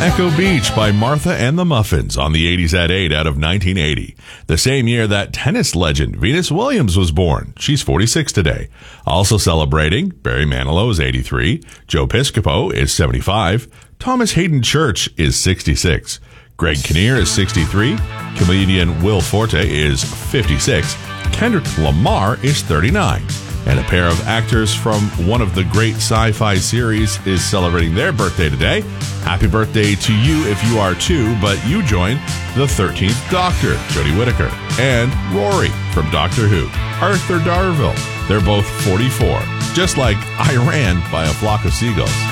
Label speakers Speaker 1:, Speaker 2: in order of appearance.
Speaker 1: Echo Beach by Martha and the Muffins on the 80s at 8 out of 1980. The same year that tennis legend Venus Williams was born. She's 46 today. Also celebrating, Barry Manilow is 83, Joe Piscopo is 75, Thomas Hayden Church is 66, Greg Kinnear is 63, comedian Will Forte is 56, Kendrick Lamar is 39. And a pair of actors from one of the great sci-fi series is celebrating their birthday today. Happy birthday to you if you are too, but you join the 13th Doctor, Jodie Whittaker, and Rory from Doctor Who, Arthur Darvill. They're both 44, just like I Ran by a Flock of Seagulls.